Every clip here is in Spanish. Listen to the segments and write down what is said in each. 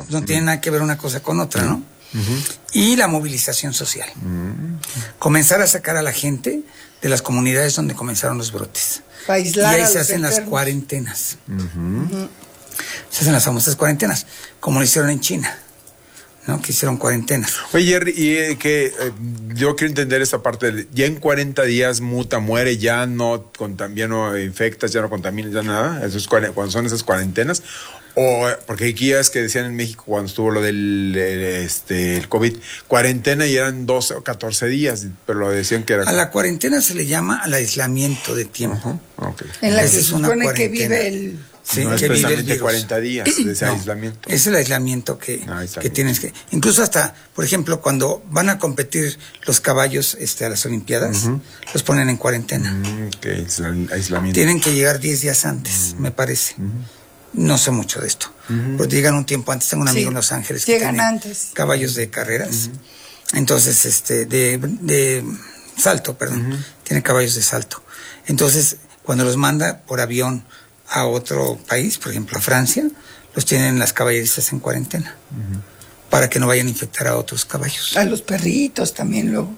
claro. No tiene nada que ver una cosa con otra, ¿no? Y la movilización social. Comenzar a sacar a la gente de las comunidades donde comenzaron los brotes. Para aislar y ahí a se los hacen las enfermos. cuarentenas. Se hacen las famosas cuarentenas, como lo hicieron en China, ¿no? Que hicieron cuarentenas. Oye, Jerry, y yo quiero entender esa parte. Ya en 40 días muta, muere, ya no infectas, ya no contaminas, ya nada. Eso es cuando son esas cuarentenas. O porque aquí ya es que decían en México cuando estuvo lo del el COVID, cuarentena y eran 12 o 14 días, pero lo decían que era... A la cuarentena se le llama al aislamiento de tiempo. Okay. En la que Esa se es una supone que cuarentena. vive el... Sí, no es que vive el precisamente virus. 40 días de ese No, aislamiento. es el aislamiento que tienes que... Incluso hasta, por ejemplo, cuando van a competir los caballos a las Olimpiadas, los ponen en cuarentena. Okay, es el aislamiento. Tienen que llegar 10 días antes, me parece. No sé mucho de esto. Porque llegan un tiempo antes. Tengo un amigo en Los Ángeles que llegan tiene antes. caballos de carreras. Entonces, de salto, perdón. Tiene caballos de salto. Entonces, cuando los manda por avión a otro país, por ejemplo a Francia, los tienen las caballerizas en cuarentena. Para que no vayan a infectar a otros caballos. A los perritos también luego.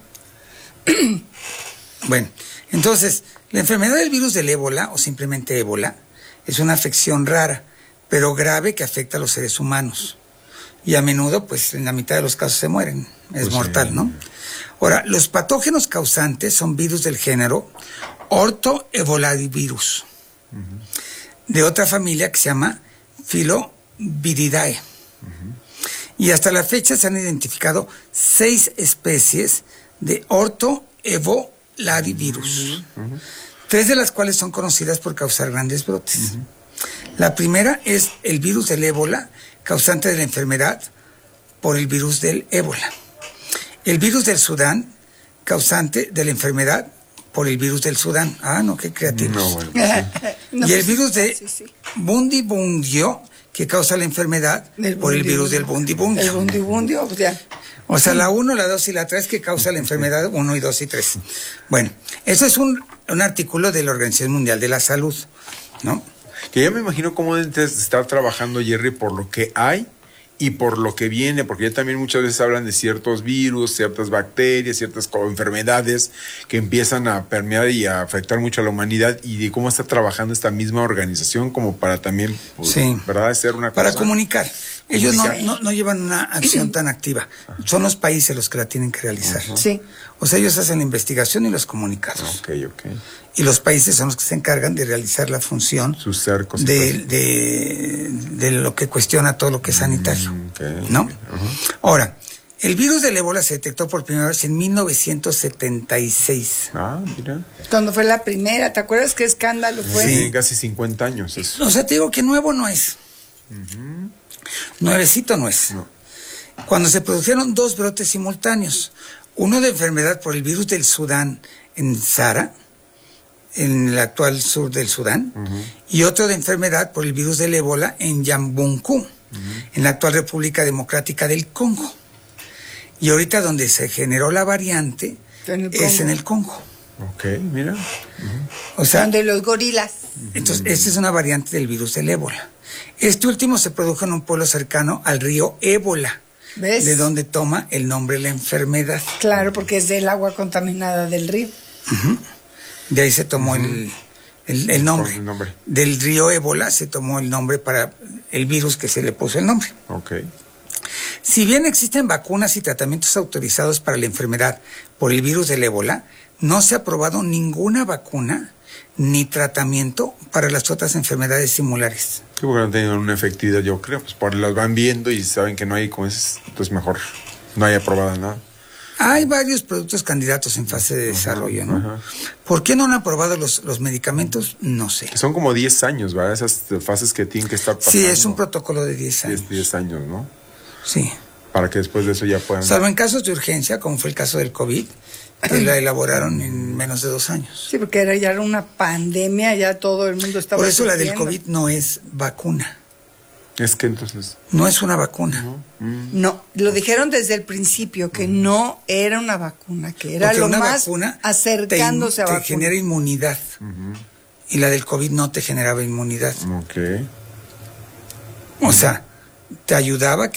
Bueno, entonces, la enfermedad del virus del ébola, o simplemente ébola, es una afección rara, pero grave que afecta a los seres humanos. Y a menudo, pues, en la mitad de los casos se mueren. Es mortal, ¿no? Ahora, los patógenos causantes son virus del género Orthoebolavirus, de otra familia que se llama Filoviridae. Y hasta la fecha se han identificado 6 especies de Orthoebolavirus. 3 de las cuales son conocidas por causar grandes brotes. La primera es el virus del ébola, causante de la enfermedad por el virus del ébola. El virus del Sudán, causante de la enfermedad por el virus del Sudán. Ah, no, qué creativos. No, bueno, No, y el virus de sí. Bundibugyo, que causa la enfermedad por el virus del Bundibugyo. El bundibugyo, pues ya. O sea, la 1, la 2 y la 3 que causa la enfermedad 1 y 2 y 3. Bueno, eso es un artículo de la Organización Mundial de la Salud, ¿no? Que ya me imagino cómo deben estar trabajando, Jerry, por lo que hay y por lo que viene, porque ya también muchas veces hablan de ciertos virus, ciertas bacterias, ciertas enfermedades que empiezan a permear y a afectar mucho a la humanidad, y de cómo está trabajando esta misma organización como para también, ¿verdad?, hacer una cosa. Para comunicar. Ellos no llevan una acción tan activa. Son los países los que la tienen que realizar. Sí. O sea, ellos hacen la investigación y los comunicados. Ok. Y los países son los que se encargan de realizar la función Sus cercos de lo que cuestiona todo lo que es sanitario. Okay. ¿No? Ahora, el virus del ébola se detectó por primera vez en 1976. Ah, mira. Cuando fue la primera, ¿te acuerdas qué escándalo fue? Sí, casi 50 años eso. O sea, te digo que nuevo no es. Nuevecito no es. No. Cuando se produjeron 2 brotes simultáneos, uno de enfermedad por el virus del Sudán en Sara, en el actual sur del Sudán, y otro de enfermedad por el virus del ébola en Yambunku, en la actual República Democrática del Congo. Y ahorita donde se generó la variante es en el Congo. Ok, mira. O sea, Donde los gorilas. entonces, esta es una variante del virus del ébola. Este último se produjo en un pueblo cercano al río Ébola, ¿Ves? de donde toma el nombre la enfermedad. Claro, porque es del agua contaminada del río. De ahí se tomó el nombre. El nombre. Del río Ébola se tomó el nombre para el virus que se le puso el nombre. Ok. Si bien existen vacunas y tratamientos autorizados para la enfermedad por el virus del ébola, no se ha aprobado ninguna vacuna ni tratamiento para las otras enfermedades similares. Sí, porque no han tenido una efectividad, yo creo. Pues por las van viendo y saben que no hay, como es, entonces mejor no hay aprobada nada. Hay varios productos candidatos en fase de desarrollo, ¿no? ¿Por qué no han aprobado los medicamentos? No sé. Son como 10 años, ¿verdad? Esas fases que tienen que estar pasando. Sí, es un protocolo de 10 años. 10 años, ¿no? Sí. Para que después de eso ya puedan... Salvo en casos de urgencia, como fue el caso del COVID, que la elaboraron en menos de 2 años. Sí, porque ya era una pandemia, ya todo el mundo estaba... Por eso la del sufriendo. COVID no es vacuna. Es que entonces... No es una vacuna. No, lo dijeron desde el principio, que no era una vacuna, que era Porque lo una más vacuna acercándose a te vacuna. genera inmunidad. Y la del COVID no te generaba inmunidad. Ok. O sea, te ayudaba